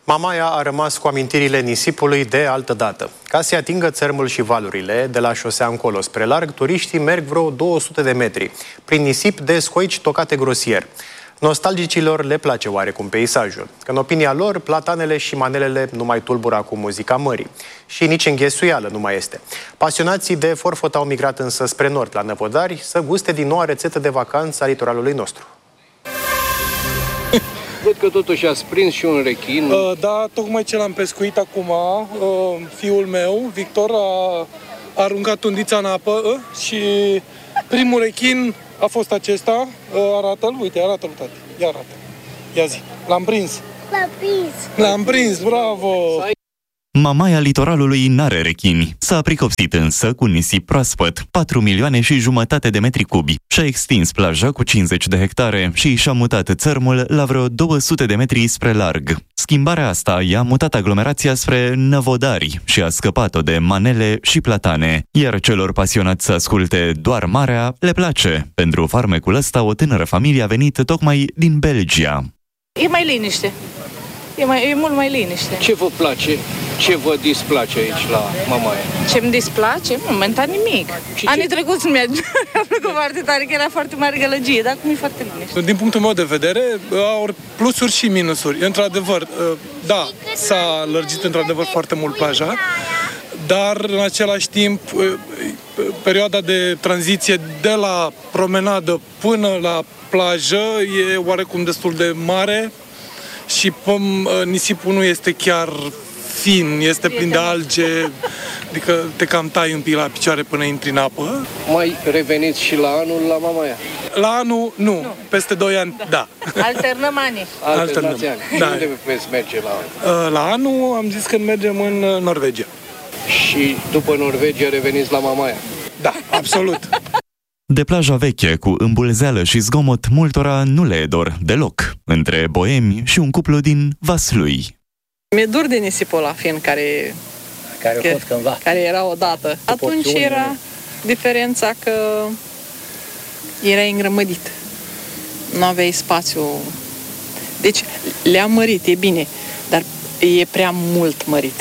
Mamaia a rămas cu amintirile nisipului de altă dată. Ca să atingă țărmul și valurile, de la șosea încolo spre larg, turiștii merg vreo 200 de metri, prin nisip de scoici tocate grosier. Nostalgicilor le place oarecum peisajul, că în opinia lor, platanele și manelele nu mai tulbură acum muzica mării. Și nici înghesuială nu mai este. Pasionații de forfot au migrat însă spre nord, la Năvodari, să guste din noua rețetă de vacanță a litoralului nostru. Văd că totuși ați prins și un rechin. Da, tocmai ce l-am pescuit acum, fiul meu, Victor, a aruncat undița în apă și primul rechin a fost acesta. Arată-l, uite, arată-l, tati. Ia arată. Ia zi. L-am prins. L-am prins, bravo! Mamaia litoralului n-are rechini. S-a pricopsit însă cu nisip proaspăt, 4 milioane și jumătate de metri cubi. Și-a extins plaja cu 50 de hectare și și-a mutat țărmul la vreo 200 de metri spre larg. Schimbarea asta i-a mutat aglomerația spre Năvodari și a scăpat-o de manele și platane. Iar celor pasionați să asculte doar marea le place. Pentru farmecul ăsta, o tânără familie a venit tocmai din Belgia. E mai liniște. E mult mai liniște. Ce vă place? Ce vă displace aici la Mamaia? Ce-mi displace? Momentan nimic. Anii trecuți mi-a plăcut foarte tare, că era foarte mare gălăgie, dar acum e foarte liniște. Din punctul meu de vedere, au plusuri și minusuri. Într-adevăr, da, s-a lărgit într-adevăr foarte mult plaja, dar în același timp, perioada de tranziție de la promenadă până la plajă e oarecum destul de mare și nisipul nu este chiar fin, este plin de alge, adică te cam tai un pic la picioare până intri în apă. Mai reveniți și la anul la Mamaia? La anul, nu. Peste 2 ani, da. Alternăm anii. Alternați ani. Da. Unde veți merge la anul? La anul am zis că mergem în Norvegia. Și după Norvegia reveniți la Mamaia? Da, absolut. De plaja veche, cu îmbulzeală și zgomot, multora nu le e dor deloc, între boemi și un cuplu din Vaslui. Mi-e dor de nisipul ăla fin care a fost cândva. Care era odată. Atunci era diferența că era îngrămădit. Nu aveai spațiu. Deci le-a mărit, e bine, dar e prea mult mărit.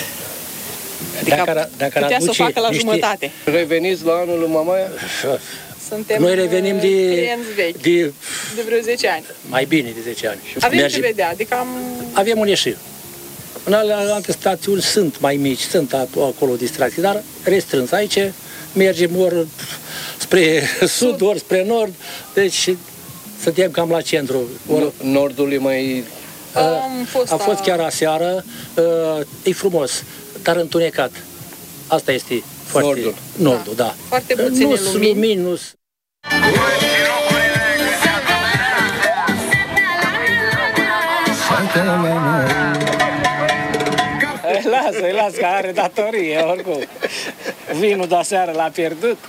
Adică dacă putea să o facă la jumătate. Reveniți la anul în Mamaia? Suntem noi revenim de vreo 10 ani. Mai bine de 10 ani. Avem ce vedea, adică avem un ieșit. În alte stațiuni sunt mai mici, sunt acolo distracții, dar restrâns. Aici mergem ori spre sud, ori spre nord, deci suntem cam la centru. Nordul e mai... A fost chiar aseară, e frumos, dar întunecat. Asta este foarte... Nordul, da. Foarte puține lumini. Lasă, că are datorie, oricum. Vinul de aseară l-a pierdut.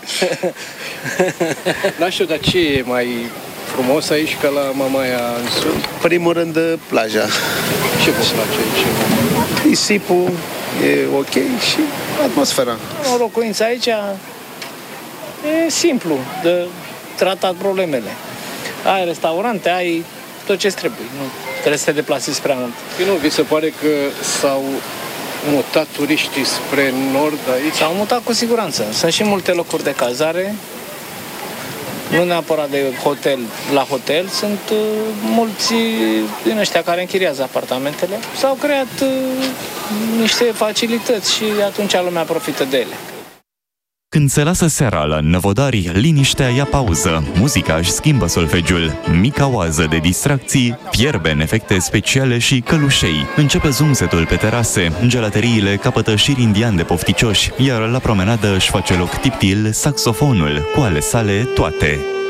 Nu știu, dar ce e mai frumos aici ca la Mamaia în sud? Primul rând, plaja. Ce vă place aici? Nisipul e ok și atmosfera. O locuință aici e simplu de tratat problemele. Ai restaurante, ai tot ce trebuie. Nu trebuie să te deplasezi prea mult. Nu vi se pare că s-au mutat turiștii spre nord aici? S-au mutat cu siguranță. Sunt și multe locuri de cazare. Nu neapărat de hotel la hotel. Sunt mulți din ăștia care închiriază apartamentele. S-au creat niște facilități și atunci lumea profită de ele. Când se lasă seara la Năvodari, liniștea ia pauză, muzica își schimbă solfegiul, mica oază de distracții fierbe în efecte speciale și călușei. Începe zumzetul pe terase, gelateriile capătă șiri indian de pofticioși, iar la promenadă își face loc tiptil saxofonul, cu ale sale toate.